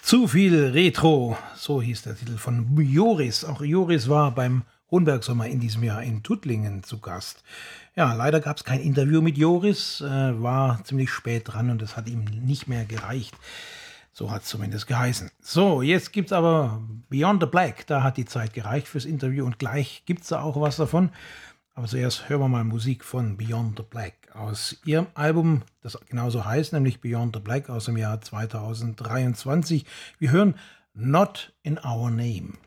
Zu viel Retro, so hieß der Titel von Joris. Auch Joris war beim Hohenberg-Sommer in diesem Jahr in Tuttlingen zu Gast. Ja, leider gab es kein Interview mit Joris, war ziemlich spät dran und es hat ihm nicht mehr gereicht. So hat es zumindest geheißen. So, jetzt gibt's aber Beyond the Black. Da hat die Zeit gereicht fürs Interview und gleich gibt's da auch was davon. Aber zuerst hören wir mal Musik von Beyond the Black aus ihrem Album, das genauso heißt, nämlich Beyond the Black aus dem Jahr 2023. Wir hören Not in Our Name.